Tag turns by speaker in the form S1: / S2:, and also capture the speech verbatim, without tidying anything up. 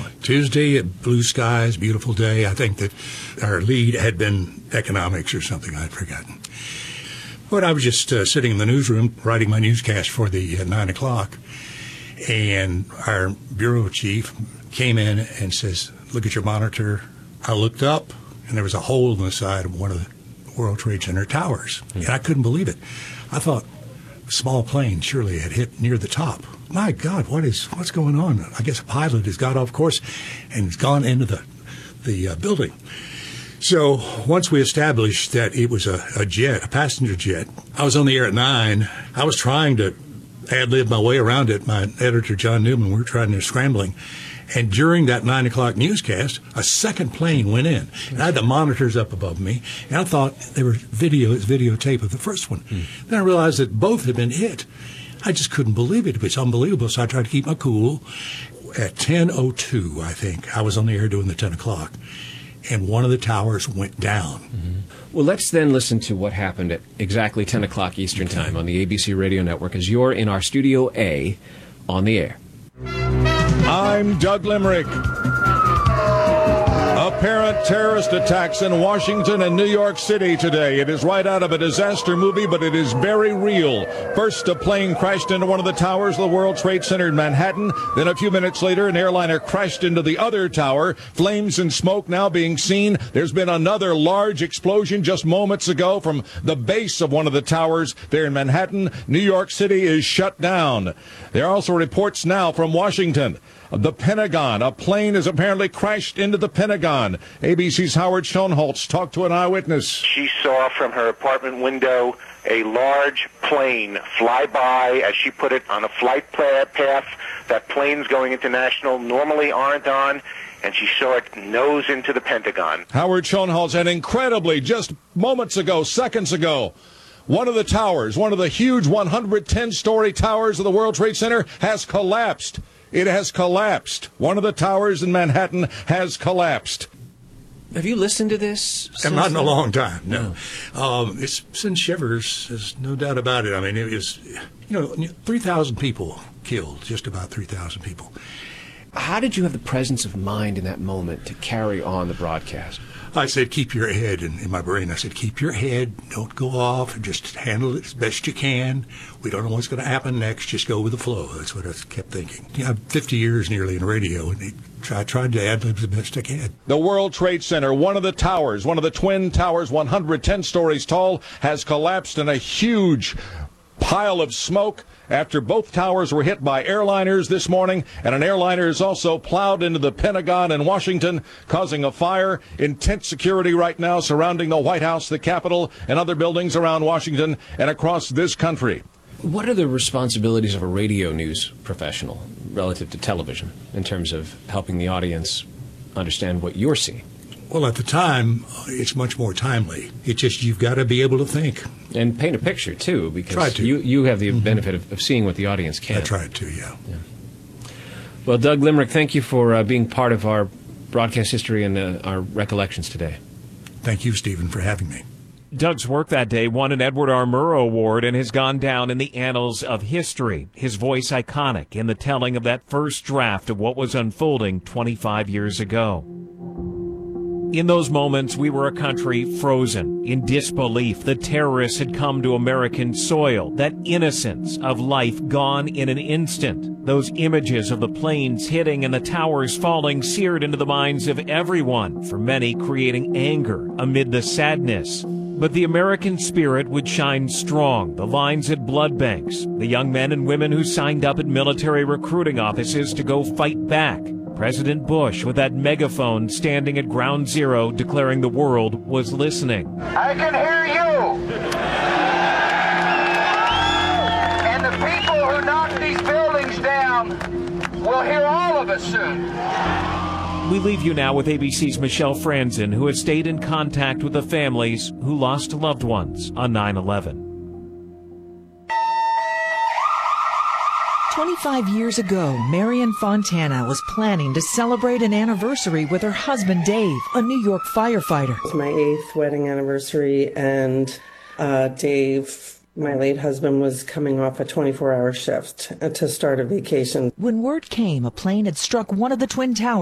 S1: Tuesday, blue skies, beautiful day. I think that our lead had been economics or something. I'd forgotten. But I was just uh, sitting in the newsroom writing my newscast for the uh, nine o'clock, and our bureau chief came in and says, "Look at your monitor." I looked up, and there was a hole in the side of one of the World Trade Center towers, mm-hmm. and I couldn't believe it. I thought, a small plane surely had hit near the top. My God, what is what's going on? I guess a pilot has got off course and has gone into the the uh, building. So once we established that it was a, a jet, a passenger jet, I was on the air at nine. I was trying to ad-lib my way around it. My editor, John Newman, we were trying to scrambling. And during that nine o'clock newscast, a second plane went in. And I had the monitors up above me, and I thought they were video, videotape of the first one. Mm. Then I realized that both had been hit. I just couldn't believe it. It was unbelievable, so I tried to keep my cool. At ten oh two, I think, I was on the air doing the ten o'clock, and one of the towers went down.
S2: Mm-hmm. Well, let's then listen to what happened at exactly ten o'clock Eastern
S1: Okay.
S2: Time on the A B C Radio Network as you're in our Studio A on the air.
S3: I'm Doug Limerick. Apparent terrorist attacks in Washington and New York City today. It is right out of a disaster movie, but it is very real. First, a plane crashed into one of the towers of the World Trade Center in Manhattan. Then a few minutes later, an airliner crashed into the other tower. Flames and smoke now being seen. There's been another large explosion just moments ago from the base of one of the towers there in Manhattan. New York City is shut down. There are also reports now from Washington. The Pentagon. A plane has apparently crashed into the Pentagon. A B C's Howard Schoenholtz talked to an eyewitness.
S4: She saw from her apartment window a large plane fly by, as she put it, on a flight path that planes going international normally aren't on, and she saw it nose into the Pentagon.
S3: Howard Schoenholtz, and incredibly, just moments ago, seconds ago, one of the towers, one of the huge one hundred ten story towers of the World Trade Center has collapsed. It has collapsed. One of the towers in Manhattan has collapsed.
S2: Have you listened to this?
S1: And not in a
S2: then?
S1: long time, no. no. Um, it's sent shivers, there's no doubt about it. I mean, it was, you know, three thousand people killed, just about three thousand people.
S2: How did you have the presence of mind in that moment to carry on the broadcast?
S1: I said, keep your head, in, in my brain, I said, keep your head, don't go off, just handle it as best you can. We don't know what's going to happen next, just go with the flow. That's what I kept thinking. You know, I'm fifty years nearly in radio, and it, I tried to ad-lib the best I can.
S3: The World Trade Center, one of the towers, one of the twin towers, one hundred ten stories tall, has collapsed in a huge pile of smoke after both towers were hit by airliners this morning, and an airliner is also plowed into the Pentagon in Washington, causing a fire. Intense security right now surrounding the White House, the Capitol, and other buildings around Washington and across this country.
S2: What are the responsibilities of a radio news professional relative to television in terms of helping the audience understand what you're seeing?
S1: Well, at the time, it's much more timely. It's just you've got to be able to think.
S2: And paint a picture, too, because
S1: Try to.
S2: you, you have the
S1: Mm-hmm.
S2: benefit of, of seeing what the audience can.
S1: I tried to, yeah.
S2: yeah. Well, Doug Limerick, thank you for uh, being part of our broadcast history and uh, our recollections today.
S1: Thank you, Stephen, for having me.
S5: Doug's work that day won an Edward R. Murrow Award and has gone down in the annals of history. His voice iconic in the telling of that first draft of what was unfolding twenty-five years ago. In those moments, we were a country frozen in disbelief that terrorists had come to American soil, that innocence of life gone in an instant. Those images of the planes hitting and the towers falling seared into the minds of everyone, for many creating anger amid the sadness. But the American spirit would shine strong. The lines at blood banks, the young men and women who signed up at military recruiting offices to go fight back. President Bush with that megaphone standing at ground zero declaring the world was listening.
S6: I can hear you! And the people who knocked these buildings down will hear all of us soon.
S5: We leave you now with A B C's Michelle Franzen, who has stayed in contact with the families who lost loved ones on nine eleven.
S7: twenty-five years ago, Marion Fontana was planning to celebrate an anniversary with her husband, Dave, a New York firefighter.
S8: It's my eighth wedding anniversary, and uh, Dave, my late husband, was coming off a twenty-four hour shift to start a vacation.
S7: When word came a plane had struck one of the Twin Towers,